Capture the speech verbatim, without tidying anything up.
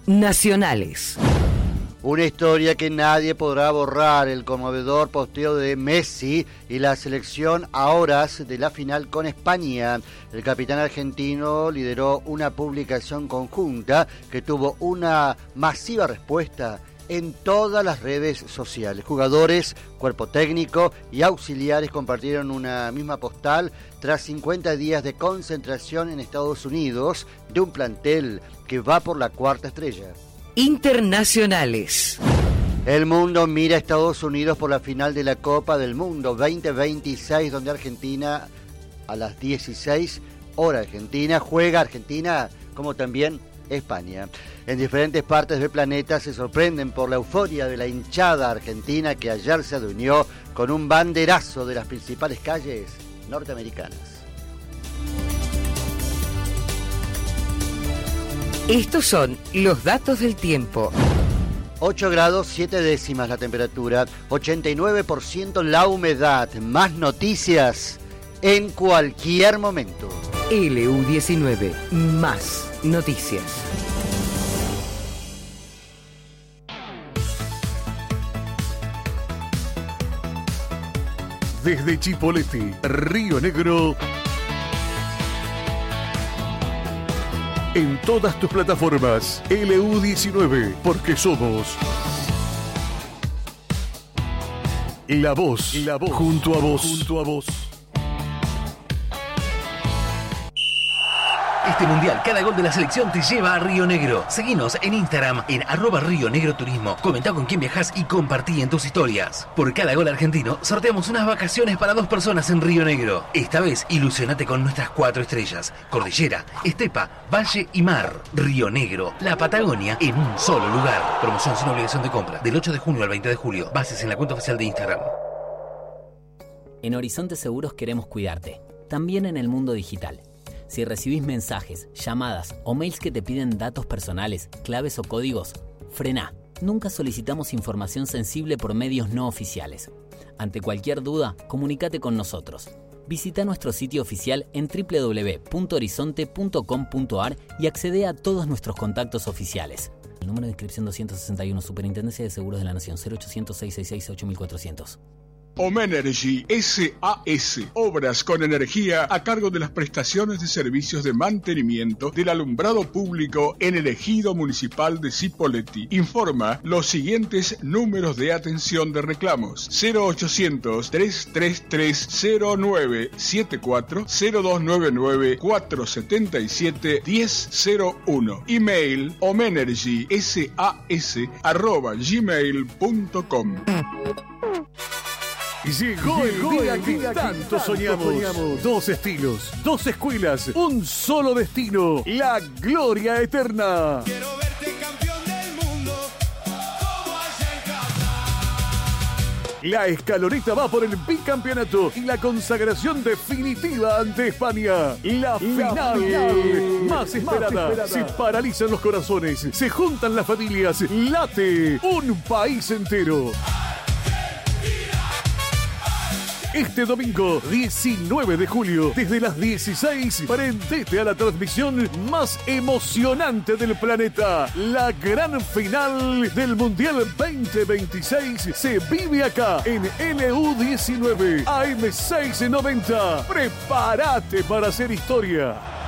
Internacionales. Una historia que nadie podrá borrar, el conmovedor posteo de Messi y la selección a horas de la final con España. El capitán argentino lideró una publicación conjunta que tuvo una masiva respuesta en todas las redes sociales. Jugadores, cuerpo técnico y auxiliares compartieron una misma postal tras cincuenta días de concentración en Estados Unidos de un plantel que va por la cuarta estrella. Internacionales. El mundo mira a Estados Unidos por la final de la Copa del Mundo veinte veintiséis, donde Argentina a las dieciséis horas Argentina juega Argentina como también España. En diferentes partes del planeta se sorprenden por la euforia de la hinchada argentina que ayer se reunió con un banderazo de las principales calles norteamericanas. Estos son los datos del tiempo. ocho grados siete décimas la temperatura, ochenta y nueve por ciento la humedad. Más noticias en cualquier momento. L U diecinueve, más noticias. Desde Chipoleti, Río Negro, en todas tus plataformas, L U diecinueve, porque somos la voz, la voz, junto a vos, junto a vos. Este mundial, cada gol de la selección te lleva a Río Negro. Seguinos en Instagram en arroba Río Negro Turismo. Comentá con quién viajás y compartí en tus historias. Por cada gol argentino, sorteamos unas vacaciones para dos personas en Río Negro. Esta vez, ilusionate con nuestras cuatro estrellas: Cordillera, Estepa, Valle y Mar. Río Negro, la Patagonia en un solo lugar. Promoción sin obligación de compra, del ocho de junio al veinte de julio. Bases en la cuenta oficial de Instagram. En Horizonte Seguros queremos cuidarte, también en el mundo digital. Si recibís mensajes, llamadas o mails que te piden datos personales, claves o códigos, frená. Nunca solicitamos información sensible por medios no oficiales. Ante cualquier duda, comunícate con nosotros. Visita nuestro sitio oficial en doble u doble u doble u punto horizonte punto com punto a r y accede a todos nuestros contactos oficiales. El número de inscripción doscientos sesenta y uno, Superintendencia de Seguros de la Nación, cero ochocientos, seiscientos sesenta y seis, ocho mil cuatrocientos. Omenergy S A S, obras con energía a cargo de las prestaciones de servicios de mantenimiento del alumbrado público en el ejido municipal de Cipolletti. Informa los siguientes números de atención de reclamos: cero ochocientos, trescientos treinta y tres, cero nueve setenta y cuatro, cero doscientos noventa y nueve, cuatrocientos setenta y siete, diez cero uno. Email omenergysas arroba gmail punto com. Llegó, Llegó el día, el día que tanto, tanto soñamos. soñamos. Dos estilos, dos escuelas, un solo destino. La gloria eterna. Quiero verte campeón del mundo, como allá en Qatar. La escaloneta va por el bicampeonato y la consagración definitiva ante España. La, la final, final más, esperada. más esperada. Se paralizan los corazones, se juntan las familias, late un país entero. Este domingo, diecinueve de julio, desde las dieciséis, prendete a la transmisión más emocionante del planeta. La gran final del Mundial veinte veintiséis se vive acá en L U diecinueve, A M seiscientos noventa. Prepárate para hacer historia.